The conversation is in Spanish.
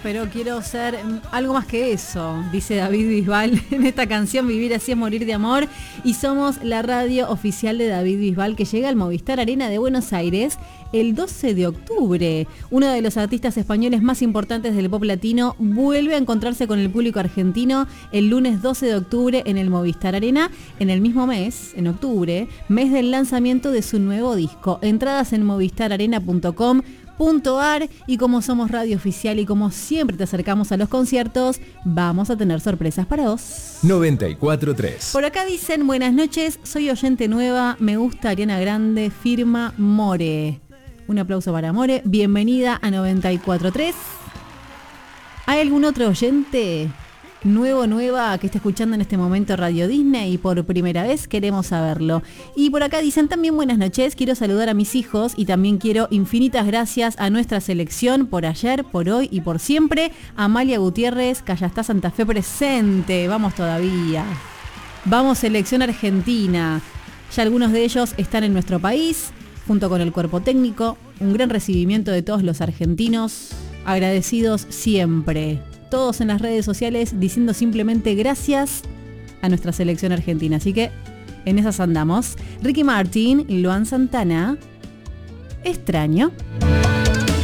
Pero quiero ser algo más que eso, dice David Bisbal en esta canción, Vivir así es morir de amor. Y somos la radio oficial de David Bisbal, que llega al Movistar Arena de Buenos Aires el 12 de octubre. Uno de los artistas españoles más importantes del pop latino vuelve a encontrarse con el público argentino el lunes 12 de octubre en el Movistar Arena, en el mismo mes, en octubre, mes del lanzamiento de su nuevo disco. Entradas en movistararena.com.ar. Y como somos radio oficial y como siempre te acercamos a los conciertos, vamos a tener sorpresas para vos. 94.3. Por acá dicen, buenas noches, soy oyente nueva, me gusta Ariana Grande, firma More. Un aplauso para More, bienvenida a 94.3. ¿Hay algún otro oyente nueva que esté escuchando en este momento Radio Disney y por primera vez? Queremos saberlo. Y por acá dicen también buenas noches, quiero saludar a mis hijos y también quiero infinitas gracias a nuestra selección por ayer, por hoy y por siempre. Amalia Gutiérrez, Callastá Santa Fe presente, vamos todavía. Vamos selección argentina. Ya algunos de ellos están en nuestro país, junto con el cuerpo técnico. Un gran recibimiento de todos los argentinos, agradecidos siempre. Todos en las redes sociales diciendo simplemente gracias a nuestra selección argentina. Así que en esas andamos. Ricky Martin y Luan Santana, Extraño.